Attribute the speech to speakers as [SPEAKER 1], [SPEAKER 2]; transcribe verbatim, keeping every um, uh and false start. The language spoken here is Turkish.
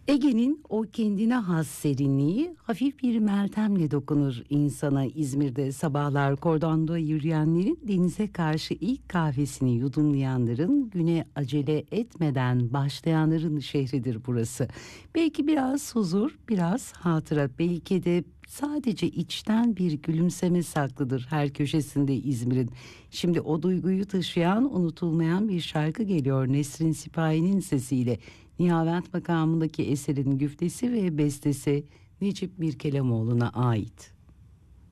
[SPEAKER 1] Ege'nin o kendine has serinliği hafif bir meltemle dokunur insana. İzmir'de sabahlar kordonda yürüyenlerin, denize karşı ilk kahvesini yudumlayanların, güne acele etmeden başlayanların şehridir burası. Belki biraz huzur, biraz hatıra, belki de sadece içten bir gülümseme saklıdır her köşesinde İzmir'in. Şimdi o duyguyu taşıyan, unutulmayan bir şarkı geliyor Nesrin Sipahi'nin sesiyle. Nihavent makamındaki eserin güftesi ve bestesi Necip Mirkelemoğlu'na ait.